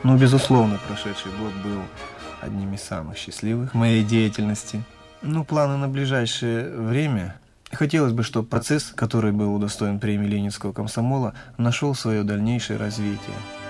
Ну, безусловно, прошедший год был одним из самых счастливых в моей деятельности. Ну, планы на ближайшее время. Хотелось бы, чтобы процесс, который был удостоен премии Ленинского комсомола, нашел свое дальнейшее развитие.